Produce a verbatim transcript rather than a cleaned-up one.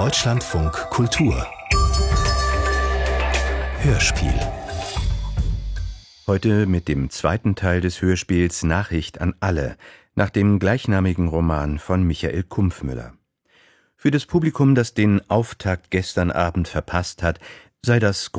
Deutschlandfunk Kultur Hörspiel. Heute mit dem zweiten Teil des Hörspiels Nachricht an alle, nach dem gleichnamigen Roman von Michael Kumpfmüller. Für das Publikum, das den Auftakt gestern Abend verpasst hat, sei das